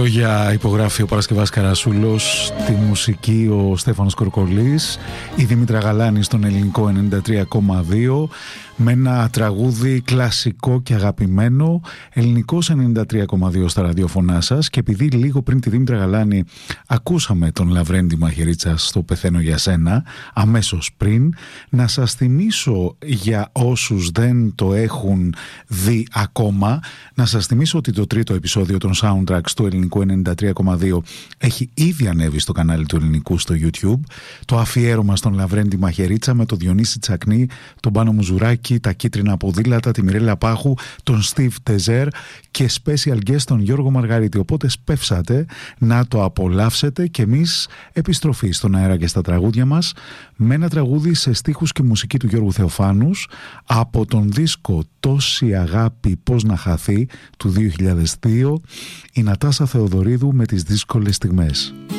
λόγια υπογράφει ο Παρασκευάς Καρασούλος, τη μουσική ο Στέφανος Κορκολής, η Δήμητρα Γαλάνη στον ελληνικό 93,2, με ένα τραγούδι κλασικό και αγαπημένο, ελληνικός 93,2 στα ραδιοφωνά σας. Και επειδή λίγο πριν τη Δήμητρα Γαλάνη ακούσαμε τον Λαβρέντη Μαχαιρίτσα στο «Πεθαίνω για σένα», αμέσως πριν, να σας θυμίσω, για όσους δεν το έχουν δει ακόμα, να σας θυμίσω ότι το τρίτο επεισόδιο των soundtracks του ελληνικού 93,2 έχει ήδη ανέβει στο κανάλι του ελληνικού στο YouTube. Το αφιέρωμα στον Λαβρέντη Μαχαιρίτσα με τον Διονύση Τσακνή, τον Πάνο Μουζουράκη, τα Κίτρινα Ποδήλατα, τη Μιρέλα Πάχου, τον Στίβ Τεζέρ και special guest τον Γιώργο Μαργαρίτη. Οπότε σπεύσατε να το απολαύσετε και εμείς επιστροφή στον αέρα και στα τραγούδια μας με ένα τραγούδι σε στίχους και μουσική του Γιώργου Θεοφάνους από τον δίσκο «Τόση αγάπη πώς να χαθεί» του 2002, η Νατάσα Θεοδωρίδου με τις δύσκολες στιγμές.